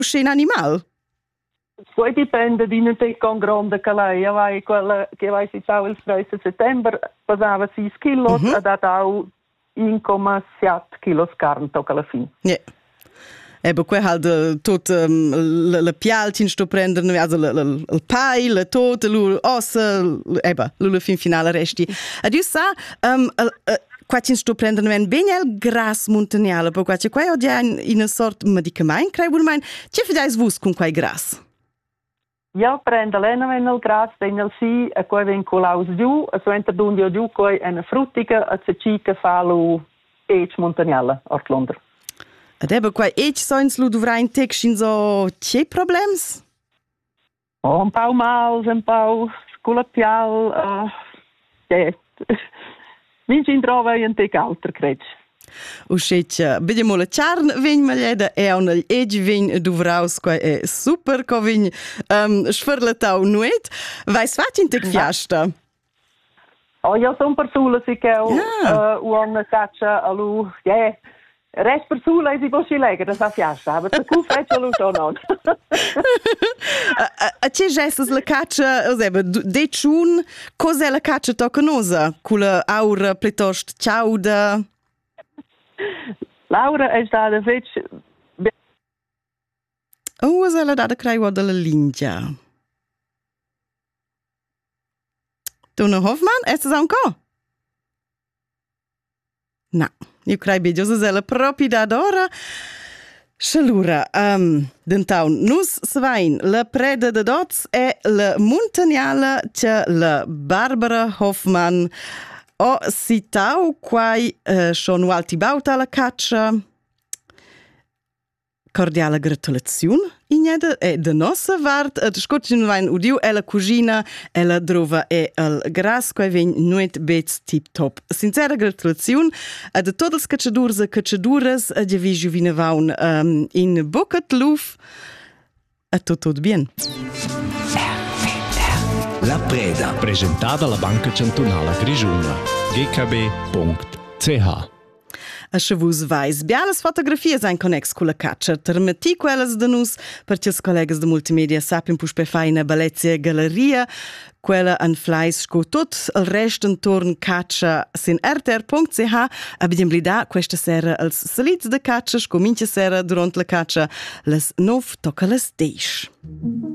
un animal? Poi dipende di un con grande che lei. Aveva quella che aveva citato il 3 settembre, pesava 6 kg e ha dato 1,7 kg carne alla fine. Ja. Eben, qua halt tot la pialtin sto prendere, also il pai, la tot, l'ossa, eben, la fin finale resti. Adieu sa, qua sto prendere ben il gras montaniale, per qua ho già in una sorta medicament, credo, ma c'è fidais vus con quai gras? Ja, prendo l'ena il gras, nel si, e poi ven colaus giù, e so enter dundio giù, poi una fruttica, e se cica fa lo montaniale, ort Londra. Ed eben quai soins lu dovra in textin so c'è problems? Oh, un po' mal, un po' scolapial, minci in trova un tec alter, credo. Uscetja, vediamo la charn vegn maglieda e un vegn dovraus quai è super co vegn sferlatau nuet. Vai sfat in tec fiasta? Oh, io sono persona si che una caccia a lu, rest persona si può legare da sa fiasta, ma se tu freccia lu so non. A c'è gestas la caccia, oseba, de chun, cos'è la caccia toccanosa? Cula aura pletost ciauda? Laura è stata fece... Oh, se la data craiua della lingia. Donna Hoffmann, è stato ancora? No, io credo che se la proprietà d'ora. Allora, d'entaun, nus svein, la preda de dots è la montaniala che la Barbara Hoffmann o citau quai schon alti bauta la caccia. Cordiale gratulazione, Igneda, e de nossa vart, ad scotcin vain udiu e la cugina, e la drova e il gras, quai vegn nuet bets tip top. Sincera gratulazione, a de todas cacciadures e cacciaduras, a de vigiu vina vaun in bucat luf, a tot bien. La Preda, presentata alla Banca Cantonala Grigiuna, gkb.ch. A chavus vais bialas fotografias ein connex con la caccia. Termati quellas de nus, perché os collegas de multimedia sapin puspe fai una bellezia galleria, quella an flais sco tot il rest intorn caccia sin rtr.ch. Abbiamo blida questa sera als salits de caccia, sco mincha sera durant la caccia, les 9 tocca les 10.